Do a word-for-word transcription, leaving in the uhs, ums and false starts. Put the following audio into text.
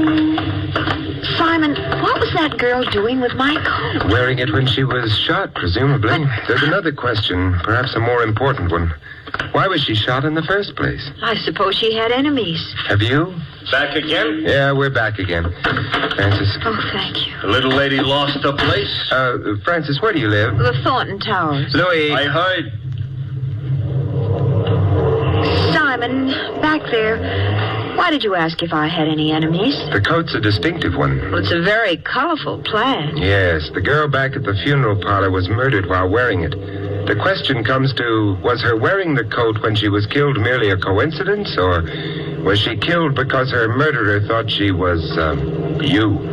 Simon, what was that girl doing with my coat? Wearing it when she was shot, presumably. But- There's another question, perhaps a more important one. Why was she shot in the first place? I suppose she had enemies. Have you? Back again? Yeah, we're back again. Francis. Oh, thank you. The little lady lost the place? Uh, Francis, where do you live? The Thornton Towers. Louis. I heard. Simon, back there. Why did you ask if I had any enemies? The coat's a distinctive one. Well, it's a very colorful plaid. Yes, the girl back at the funeral parlor was murdered while wearing it. The question comes to, was her wearing the coat when she was killed merely a coincidence, or was she killed because her murderer thought she was, um, you?